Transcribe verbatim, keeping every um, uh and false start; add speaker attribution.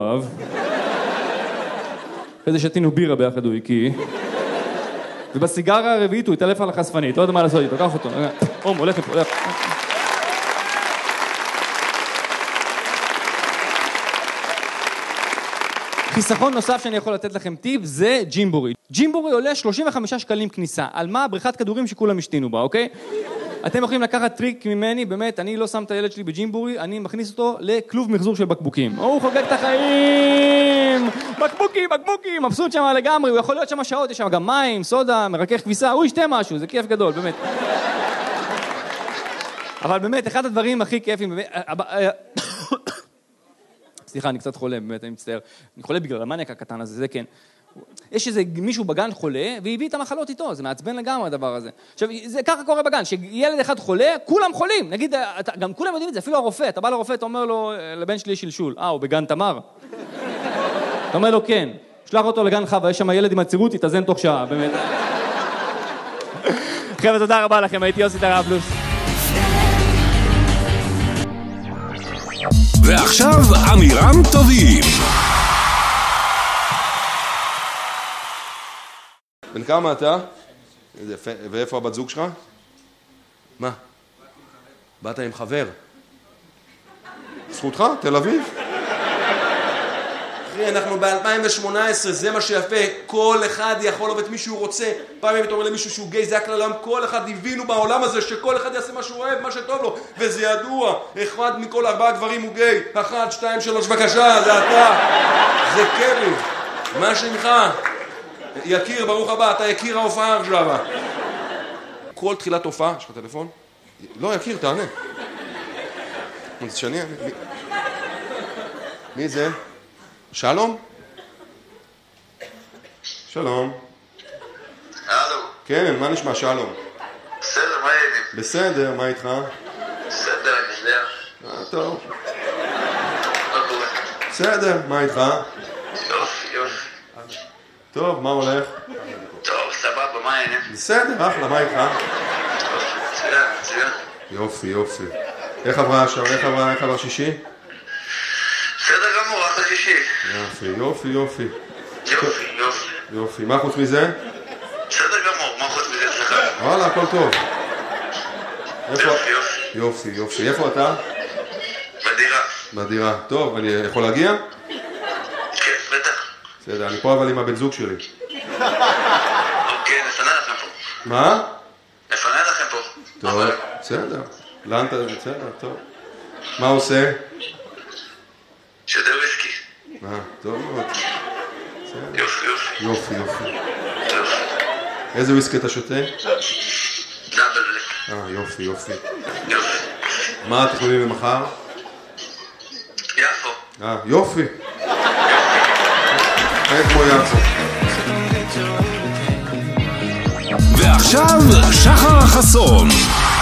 Speaker 1: אחרי זה שתינו בירה ביחד הוא הקיא. ובסיגרה הרביעית הוא התעלף על החשפנית, לא יודע מה לעשות איתו, קח אותו. אום, הולך לפה, הולך. חיסכון נוסף שאני יכול לתת לכם טיפ זה ג'ימבורי. ג'ימבורי עולה שלושים וחמישה שקלים כניסה. על מה? בריכת כדורים שכולם השתינו בה, אוקיי? אתם יכולים לקחת טריק ממני, באמת, אני לא שם את הילד שלי בג'ימבורי, אני מכניס אותו לכלוב מחזור של בקבוקים. הוא חוגג את החיים! בקבוקים, בקבוקים! מבסוט שם לגמרי, הוא יכול להיות שם שעות, יש שם גם מים, סודה, מרכך כביסה, הוא ישתה משהו, זה כיף גדול, באמת. אבל באמת, אחד הדברים הכי כיפים, סליחה, אני קצת חולה, באמת, אני מצטער. אני חולה בגלל המניאק הקטן הזה, זה כן. יש איזה מישהו בגן חולה, והביא את המחלות איתו, זה מעצבן לגמרי הדבר הזה. עכשיו, זה ככה קורה בגן, שילד אחד חולה, כולם חולים. נגיד, גם כולם יודעים את זה, אפילו הרופא, אתה בא לרופא, אתה אומר לו, לבן שלי יש שלשול. אה, הוא בגן תמר? אתה אומר לו, כן. שלח אותו לגן חווה, יש שם ילד עם עצירות, יתאזן תוך שעה, באמת. חבר'ה, תודה רבה לכם, הייתי יוסי טראבלוס.
Speaker 2: ועכשיו אמירם טובים.
Speaker 3: בן כמה אתה? ואיפה הבת זוג שלך? מה? באת עם חבר? זכותך? תל אביב? אחי, אנחנו ב-אלפיים ושמונה עשרה, זה מה שיפה, כל אחד יכול לעבוד מי שהוא רוצה. פעם אם אתה אומר למישהו שהוא גיי, זה הכלל העולם, כל אחד הבינו בעולם הזה שכל אחד יעשה מה שהוא אוהב, מה שטוב לו, וזה ידוע, אחד מכל ארבעה גברים הוא גיי, אחת, שתיים, שלוש, בבקשה, זה אתה, זה קרי, מה שמך? יקיר, ברוך הבא, אתה יקיר ההופעה עכשיו. כל תחילת הופעה, יש לך טלפון? לא, יקיר, תענה. זה שני, מי זה? שלום? שלום.
Speaker 4: הלו.
Speaker 3: כן, מה נשמע, שלום?
Speaker 4: בסדר, מה העניינים?
Speaker 3: בסדר, מה איתך?
Speaker 4: בסדר, אני יודע.
Speaker 3: אה, טוב.
Speaker 4: מה קורה?
Speaker 3: בסדר, מה איתך?
Speaker 4: יופי, יופי.
Speaker 3: טוב, מה הולך?
Speaker 4: טוב, סבבה, מה העניינים?
Speaker 3: בסדר, אחלה, מה איתך?
Speaker 4: מצוין, מצוין.
Speaker 3: יופי, יופי. איך עברה השעה? איך עברה, איך עבר שישי?
Speaker 4: בסדר גמור, אחלה שישי.
Speaker 3: יופי, יופי, יופי.
Speaker 4: יופי, יופי.
Speaker 3: יופי, מה חוץ מזה?
Speaker 4: בסדר גמור, מה חוץ מזה אצלך?
Speaker 3: וואלה, הכל טוב.
Speaker 4: יופי, יופי.
Speaker 3: יופי, יופי. איפה אתה?
Speaker 4: בדירה.
Speaker 3: בדירה. טוב, אני יכול להגיע?
Speaker 4: כן, בטח.
Speaker 3: בסדר, אני פה אבל עם הבן זוג שלי.
Speaker 4: אוקיי, נפנה לכם פה.
Speaker 3: מה?
Speaker 4: נפנה לכם פה.
Speaker 3: טוב, בסדר. לאן אתה... בסדר, טוב. מה הוא עושה?
Speaker 4: שותה וויסקי.
Speaker 3: אה, טוב מאוד.
Speaker 4: יופי, יופי.
Speaker 3: יופי, יופי.
Speaker 4: יופי.
Speaker 3: איזה וויסקי אתה שותה?
Speaker 4: דאבל בלק.
Speaker 3: אה, יופי, יופי.
Speaker 4: יופי.
Speaker 3: מה התכנונים למחר?
Speaker 4: יפו.
Speaker 3: אה, יופי. אין כמו יפו.
Speaker 2: ועכשיו שחר חסון.